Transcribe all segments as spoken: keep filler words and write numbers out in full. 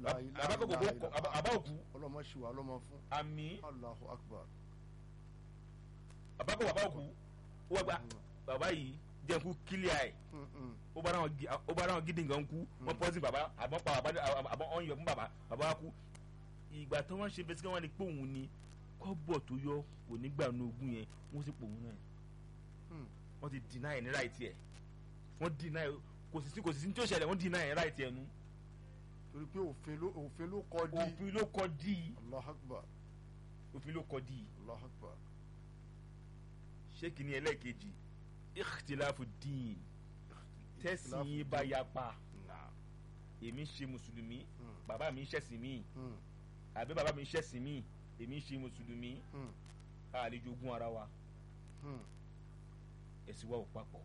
bàbá kò kò bàbá òkú ọlọ́mọ ṣì wà lọ́mọ fún. àmín. Allahu akbar. bàbá kò bàbá òkú wọ́n gba bàbá yìí jẹ́ kú kílíà ẹ̀ ó bá dáhùn gidi nǹkan kú wọ́n pọ́sí bàbá àbọ̀ pa bàbá àbọ̀ ọ̀yọ̀ fún bàbá bàbá kú. ìgbà tí wọ́n ṣe fẹ́ sí wọn ni pé òun ni kọ́bọ̀ tó yọ kò ní gbà ní ogún yẹn wọ́n sì pòun náà wọ́n ti deny ẹ̀ ní right ẹ̀ wọ́n deny kò sì sí kò sì sí ní tí ó ṣẹlẹ̀ wọ́n deny ẹ̀ right ẹ̀ nu. torí pé òfin ló òfin ló kọ́ di. òfin ló kọ́ di. Allahu akbar. òfin ló kọ́ di. Allahu akbar. ṣé kìíní ẹlẹ́ẹ̀kejì ikhtilafu dín tẹ̀sìn yín bá yapa èmi ṣe mùsùlùmí bàbá mi ṣẹ̀sìn mí àbí bàbá mi ṣẹ̀sìn mí èmi ṣe mùsùlùmí a lè jogún ara wa ẹ̀sìn wa ò papọ̀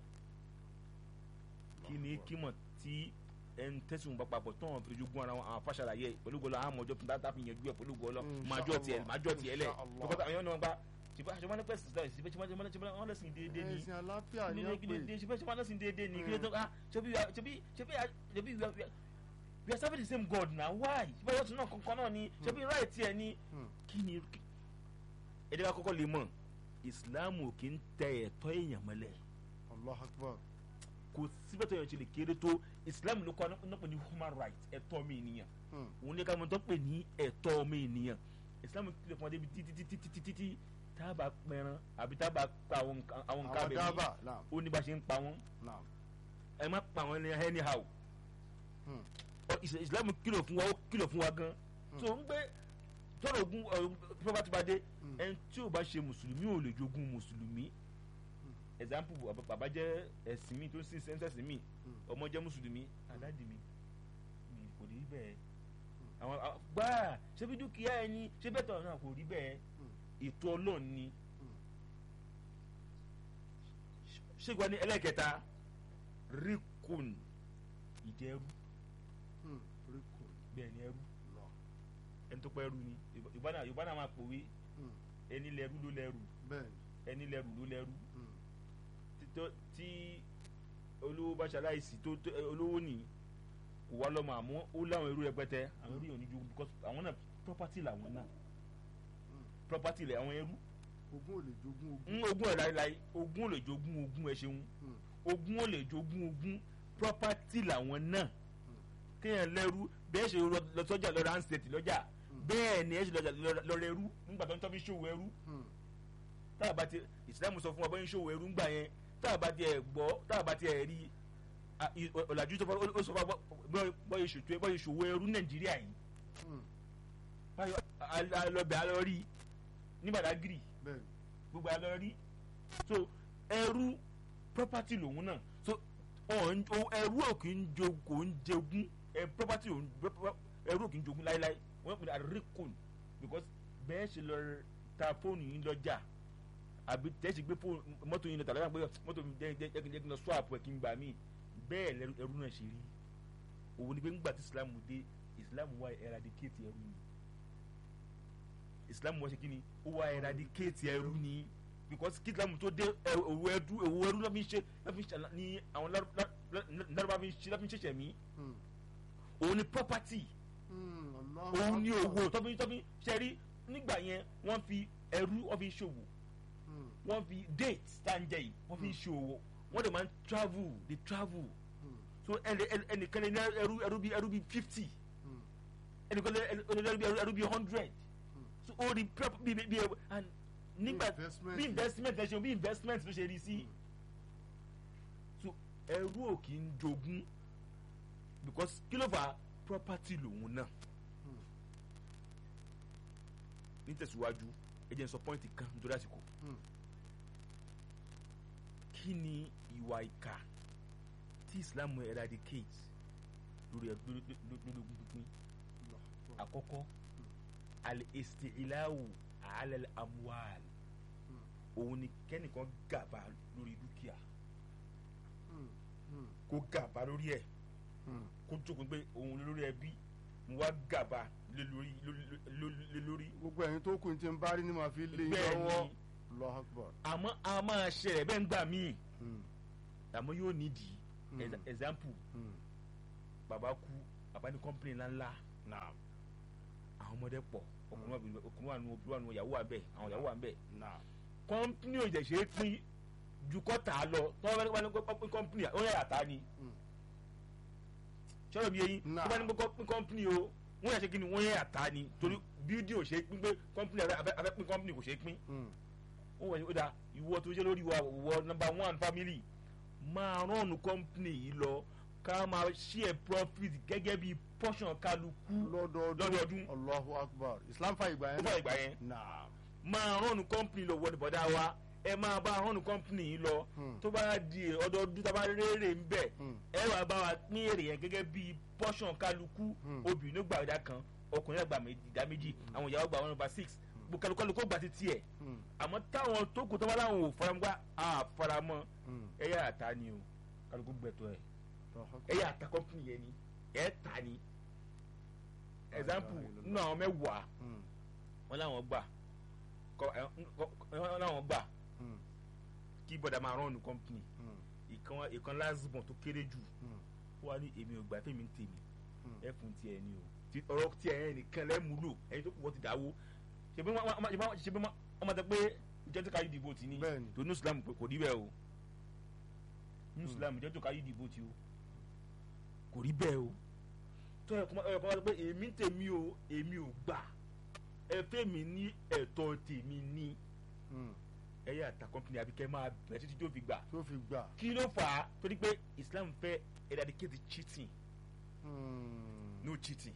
kí ni kímọ̀ tí ẹn tẹ̀sìn bá papọ̀ tán fi jogún ara wọn àwọn afáṣàlàyé pẹ̀lú gọlọ àwọn ọmọjọ́ tó dáadáa fi yẹn ju ẹ̀ pẹ̀lú gọlọ májọ́ tiẹ̀ májọ́ tiẹ̀ lẹ̀ tọkọtà àwọn yẹn náà ṣùgbọ́n àṣọ wọn ní pẹ́sì sísá ìṣẹ́fẹ́ ṣẹ́fẹ́ ṣẹ́fẹ́ ṣẹ́fẹ́ wọn lẹ́sìn déédéé ni ẹ̀sìn àlàáfíà ní ọ̀pẹ ṣẹ́fẹ́ ṣẹ́fẹ́ lẹ́sìn déédéé ni kílódé ah ṣẹ́bí ṣẹ́bí ṣẹ́bí ṣẹ́bí we are serving the same God na why ṣẹ́bí ọ̀tún náà kankan náà ni ṣẹ́bí right tiẹ̀ ni kí ni ẹ̀dẹ́ wa kọ́kọ́ lè mọ̀ Islam ò kí ń tẹ ẹ̀tọ́ èèyàn mọ́lẹ̀. Allahu Akbar. kò síbẹ̀ tó yẹn ti lè kéré tó Islam ló kọ́ ọ́ pè ní human right ẹ̀tọ́ ọmọ ènìyàn òun ní ká mọ̀ tó pè ní ẹ̀tọ́ ọmọ ènìyàn Islam kílẹ̀ fún wa débi títí títí títí títí tábà pẹran àbí tábà pa àwọn nǹkan abẹ́rẹ́ ó ní bá ṣe ń pa wọ́n ẹ má pa wọ́n ní anyhow Islam kìlọ̀ fún wa ó kìlọ̀ fún wa gan so ń gbé tọrọ ogun ọ̀rọ̀ bá ti bá dé ẹni tí ò bá ṣe mùsùlùmí ò lè jogún mùsùlùmí example bàbá jẹ́ ẹ̀sìn mi tó ń sin sẹ́ńsẹ̀sì mi ọmọ jẹ́ mùsùlùmí aláàdì mi kò rí bẹ́ẹ̀ àwọn gbáà ṣé bí dúkìá ẹni ṣé bẹ́ẹ̀ tọ̀ náà kò rí bẹ́ẹ̀ ètò ọlọ́run ni ṣégbọ́n ní ẹlẹ́kẹta rikun ìjẹ́rú bẹ́ẹ̀ ni ẹrú ẹni tó pẹ́ ẹrú ni yorùbá náà máa pòwe ẹni lẹ́rú ló lẹ́rú ẹni lẹ́rú ló lẹ́rú tí olówó bá ṣaláìsí tó olówó ní kò wá lọ́mọ àmọ́ ó láwọn ẹrú rẹpẹtẹ àwọn ẹrú yóò ní ju because àwọn náà property làwọn náà property lẹ àwọn ẹrú. ogún ò lè jogún ogún. ogún ẹ̀ láíláí ogún ò lè jogún ogún ẹ ṣeun ogún ò lè jogún ogún property làwọn náà kéèyàn lẹ́rú bẹ́ẹ̀ ṣe lọ sọ́jà lọ́ra ansẹ̀tì lọ́jà bẹ́ẹ̀ ni ẹ̀ ṣe lọ́ra ẹrú nígbà tó ń tọ́ fi ṣòwò ẹrú táàbà tí ìsìlámù sọ fún wa bọ́yìn ṣòwò ẹrú ńgbà yẹn táàbà tí ẹ̀ gbọ́ táàbà tí ẹ̀ rí ọ̀làjú tó fọ́ ó sọ fún wa bọ́yìn ṣòwò ẹrú Nàìjíríà yìí báyọ̀ alọ́bẹ̀ alọ́rí ní Badagry gbogbo alọ́rí so ẹrú property lòun náà so ẹrú ò kì í jogún ń jogún property ẹrú ò kì í jogún láíláí wọ́n pè ní àríkùn because bẹ́ẹ̀ ṣe lọ ta fóònù yín lọ́jà àbí tẹ́sí gbé mọ́tò yín lọ tàbí àgbẹ̀ mọ́tò mi jẹ́ jẹ́ kí n lọ swap ẹ̀ kí n gbà mí bẹ́ẹ̀ ẹrú náà ṣe rí òun ni pé ńgbà tí Islam dé Islam wá eradicate ẹrú ni Islam wọ́n ṣe kí ni ó wá eradicate ẹrú ni because kí Islam tó dé òwò ẹrú òwò ẹrú lọ́fi ṣe lọ́fi ṣe ní àwọn lárúbá fi ṣe lọ́fi ṣẹ̀ṣẹ̀ mí òun ni property òun ni owó tọ́fi tọ́fi ṣe rí nígbà yẹn wọ́n fi ẹrú wọ́n fi ṣòwò wọ́n fi date tá ń jẹ yìí wọ́n fi ṣòwò wọ́n dẹ̀ máa ń travel dey travel so ẹnìkan ní ẹrú ẹrú bíi ẹrú bíi fifty ẹnìkan ní ẹrú bíi ẹrú bíi hundred so ó di bí bí and nígbà bí investment ẹ ṣe bí investment ló ṣe rí sí so ẹrú ò kì í jogún because kí ló fà property lòun náà nítẹ̀síwájú ẹ jẹ́ n sọ pọ́ìntì kan nítorí àsìkò kí ni ìwà ìkà tí Islam eradicate lórí lórí ogún pínpín àkọ́kọ́ al-isti'la'u 'ala al-amwal òun ni kẹ́nìkan gàba lórí dúkìá kó gàba lórí ẹ̀ kó jókòó pé òun lórí ẹbí mo wá gàba lé lórí. gbogbo ẹ̀yin tó kù tí ń bá rí ni màá fi lé yín lọ́wọ́. Allahu Akbar. àmọ́ a máa ṣẹlẹ̀ bẹ́ẹ̀ ń gbà míì àmọ́ yóò nídìí example bàbá kú bàbá ní company ńláńlá naam àwọn ọmọdé pọ̀ ọkùnrin wà bí ọkùnrin wà nù obìnrin wà nù ìyàwó wà bẹ́ẹ̀ àwọn ìyàwó wà bẹ́ẹ̀ naam kọ́mpínì ò jẹ̀ ṣe é pín ju kọ́ta lọ tọ́wọ́ bá ní kó pín kọ́mpínì ó yẹ àtá ni sọ̀rọ̀ bí eyín tó bá ní kó pín kọ́mpínì o wọ́n yà ṣe kí ni wọ́n yẹ àtá ni torí bíúdì ò ṣe é pín pé kọ́mpínì afẹ́ pín kọ́mpínì kò ṣe é pín wọ́n wọ̀ ní ó dà ìwọ tó ṣe lórí wa wọ nọ́mbà one family máa rọ́ọ̀nù kọ́mpínì yìí lọ ká máa share profit gẹ́gẹ́ bí portion kálukú lọ́dọọdún. Allahu Akbar Islam fa ìgbà yẹn. ó fa ìgbà yẹn. naam máa rọ́ọ̀nù kọ́mpínì lọ wọ́n bọ̀dá wa ẹ máa bá rọ́ọ̀nù kọ́mpínì yìí lọ tó bá di ọdọọdún tó bá rérè ń bẹ̀ ẹ wà bá wa pín èrè yẹn gẹ́gẹ́ bí portion kálukú obìnrin ló gbà ìdá kan ọkùnrin gbà ìdá méjì àwọn ìyàwó gbà one over six kálukú gbà títí ẹ̀ àmọ́ táwọn tó kù tó bá láwọn ò faramọ́ à faramọ́ ẹ̀yà àta ni o kálukú gbẹ̀tọ̀ ẹ̀ ẹ̀yà àta kọ́mpínì yẹn ni ẹ̀ ta ni example nínú àwọn mẹ́wàá wọn láwọn gbà wọn láwọn gbà kí bọ̀dà máa rán ọ̀nù kọ́mpínì ìkan lásìbọ̀n tó kéré jù wọ́n á ní èmi ò gbà fẹ́mi ń tèmi ẹ̀ fún tiẹ̀ ni o ọ̀rọ̀ tiẹ̀ yẹn nìkan lẹ́múlò ẹni tó kù wọ́n ti dáwó ṣebí wọ́n máa tẹ pé jẹ́ tó ká yí dìbò tì ní tó ní Islam kò rí bẹ́ẹ̀ o ní Islam jẹ́ tó ká yí dìbò tì o kò rí bẹ́ẹ̀ o tó ẹ̀ kọ́ máa tẹ pé èmi tèmi o èmi ò gbà ẹ fẹ́ mi ní ẹ̀tọ́ tèmi ní ẹ yà ta kọ́mpìnì àbíkẹ́ máa bẹ̀rẹ̀ títí tó fi gbà tó fi gbà kí ló fà á torí pé Islam fẹ́ eradicate cheating no cheating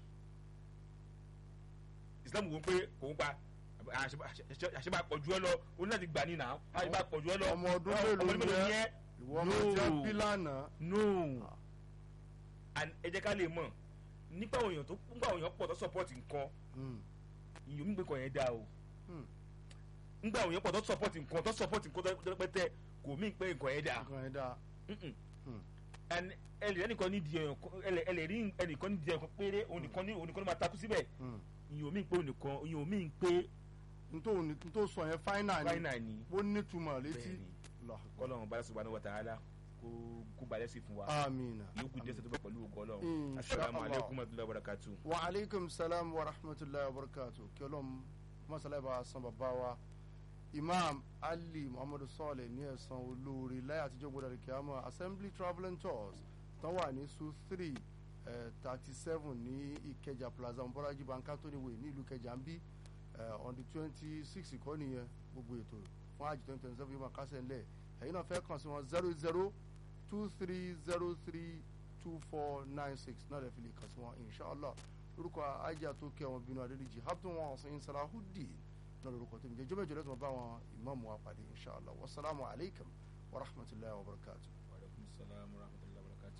Islam wò ó pé kò ń pa àṣebà pọ̀jù ẹ lọ o ní láti gbà ní nà àṣebà pọ̀jù ẹ lọ ọmọ ọdún mélòó ni ẹ ìwọ ọmọ tí ẹ bí lánàá. no ẹ jẹ́ ká lè mọ̀ nípa àwọn èèyàn tó nípa àwọn èèyàn pọ̀ tó support nǹkan ìyó ń gbé kan yẹn dá o nígbà àwọn èèyàn pọ̀ tó support nǹkan tó support nǹkan tó pẹ́tẹ́ kò mí pé nǹkan yẹn dá nǹkan yẹn dá ẹlẹ́rìí ẹnìkan ní di ẹlẹ́rìí ẹnìkan ní di ẹnìkan péré ònìkan ní ònìkan ní máa takú síbẹ̀ ìyó mí pé ònìkan ìyó mí pé ntó sọ yẹn fáínà ni ó nítumọ̀ létí. kọ́lọ́run bá subhanahu wa ta'ala kó kó balẹ̀ sí fún wa. amiina. yòókù dẹ́sẹ̀ tó bá pẹ̀lú ògo Ọlọ́run. asalaamu aleykum wa rahmatulahi wa barakatu. wa aleykum salaam wa rahmatulahi wa barakatu. kí Ọlọ́run masala bá a san bàbá wa imam ali muhammadu sọọlẹ ní ẹ̀san olóore láyé àtijọ́ gbọdọ̀ kí a mọ̀ assembly travelling tours tán wà ní su three thirty seven ní ìkẹjà plaza mbọ́lájí banka tó níwèé ní ìlú kẹjà ń bí on the twenty six kọ́ nìyẹn gbogbo ètò fún àjì twenty twenty seven yóò máa kásẹ̀ ńlẹ̀ ẹ̀yin náà fẹ́ kàn sí wọn zero zero two three zero three two four nine six náà lè fi lè kàn sí wọn inshallah lórúkọ ajá tó kẹ́ wọn bínú adélèjì habdun wọn ọ̀sìn salahudeen náà lórúkọ tó ń jẹ́ jọ́mẹ́jọ lẹ́tọ̀ bá wọn ìmáàmù wa pàdé inshallah wasalaamu alaykum wa rahmatulahi wa barakatuh. wa aleykum salaam wa rahmatulahi wa barakatuh.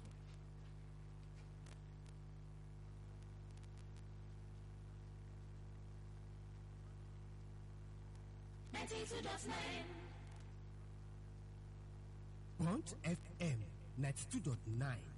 ninety-two point nine. Bond F M ninety-two point nine.